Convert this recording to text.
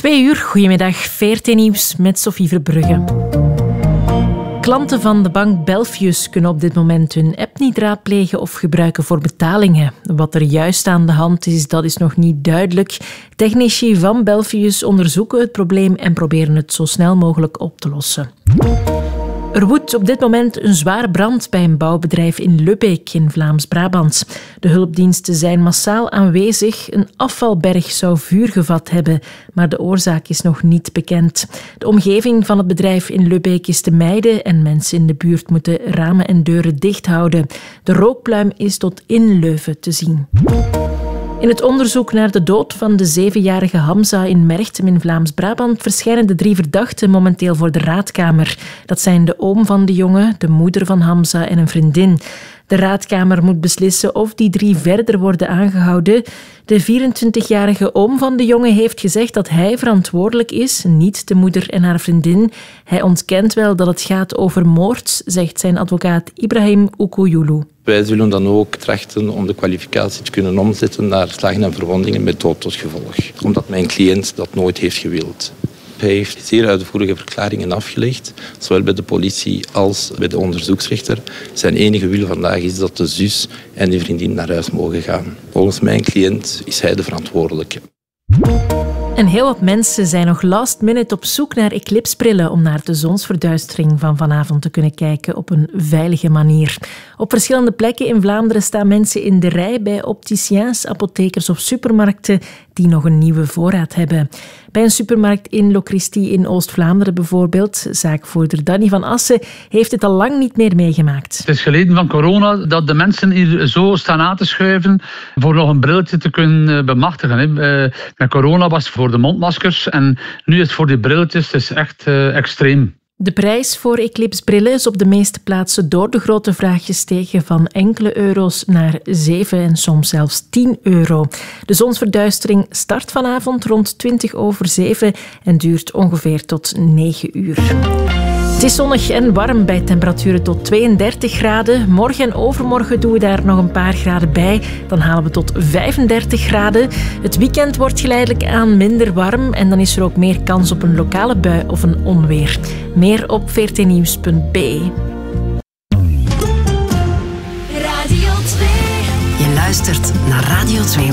2 uur, goedemiddag, VRT Nieuws met Sophie Verbrugge. Klanten van de bank Belfius kunnen op dit moment hun app niet raadplegen of gebruiken voor betalingen. Wat er juist aan de hand is, dat is nog niet duidelijk. Technici van Belfius onderzoeken het probleem en proberen het zo snel mogelijk op te lossen. Er woedt op dit moment een zware brand bij een bouwbedrijf in Lubbeek in Vlaams-Brabant. De hulpdiensten zijn massaal aanwezig. Een afvalberg zou vuur gevat hebben, maar de oorzaak is nog niet bekend. De omgeving van het bedrijf in Lubbeek is te mijden en mensen in de buurt moeten ramen en deuren dicht houden. De rookpluim is tot in Leuven te zien. In het onderzoek naar de dood van de 7-jarige Hamza in Merchtem in Vlaams-Brabant verschijnen de 3 verdachten momenteel voor de raadkamer. Dat zijn de oom van de jongen, de moeder van Hamza en een vriendin. De raadkamer moet beslissen of die 3 verder worden aangehouden. De 24-jarige oom van de jongen heeft gezegd dat hij verantwoordelijk is, niet de moeder en haar vriendin. Hij ontkent wel dat het gaat over moord, zegt zijn advocaat Ibrahim Okouyulu. Wij zullen dan ook trachten om de kwalificatie te kunnen omzetten naar slagen en verwondingen met dood tot gevolg. Omdat mijn cliënt dat nooit heeft gewild. Hij heeft zeer uitvoerige verklaringen afgelegd, zowel bij de politie als bij de onderzoeksrechter. Zijn enige wil vandaag is dat de zus en de vriendin naar huis mogen gaan. Volgens mijn cliënt is hij de verantwoordelijke. En heel wat mensen zijn nog last minute op zoek naar eclipsbrillen om naar de zonsverduistering van vanavond te kunnen kijken op een veilige manier. Op verschillende plekken in Vlaanderen staan mensen in de rij bij opticiens, apothekers of supermarkten die nog een nieuwe voorraad hebben. Bij een supermarkt in Lochristi in Oost-Vlaanderen bijvoorbeeld, zaakvoerder Danny van Assen, heeft het al lang niet meer meegemaakt. Het is geleden van corona dat de mensen hier zo staan aan te schuiven voor nog een brilletje te kunnen bemachtigen. Met corona was het voor de mondmaskers en nu is het voor die brilletjes. Het is echt extreem. De prijs voor eclipsbrillen is op de meeste plaatsen door de grote vraag gestegen van enkele euro's naar 7 en soms zelfs 10 euro. De zonsverduistering start vanavond rond 7:20 en duurt ongeveer tot 9 uur. Het is zonnig en warm bij temperaturen tot 32 graden. Morgen en overmorgen doen we daar nog een paar graden bij. Dan halen we tot 35 graden. Het weekend wordt geleidelijk aan minder warm en dan is er ook meer kans op een lokale bui of een onweer. Meer op vrtnieuws.be. Radio 2. Je luistert naar Radio 2